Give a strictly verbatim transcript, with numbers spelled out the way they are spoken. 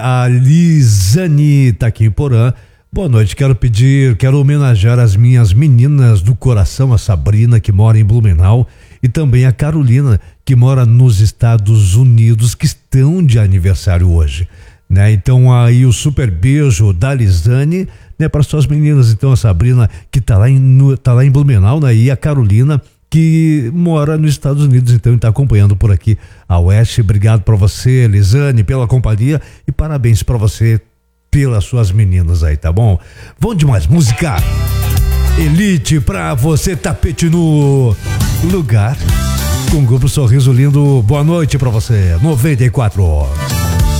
A Lisane tá aqui em Porã. Boa noite, quero pedir, quero homenagear as minhas meninas do coração, a Sabrina, que mora em Blumenau, e também a Carolina, que mora nos Estados Unidos, que estão de aniversário hoje, né? Então aí o super beijo da Lisane, né, para suas meninas. Então a Sabrina, que tá lá em, no, tá lá em Blumenau, né? E a Carolina, que mora nos Estados Unidos, então está acompanhando por aqui a Oeste. Obrigado para você, Lisane, pela companhia, e parabéns para você pelas suas meninas aí, tá bom? Vamos de mais música. Elite pra você, Tapete no Lugar, com o grupo Sorriso Lindo. Boa noite pra você, noventa e quatro.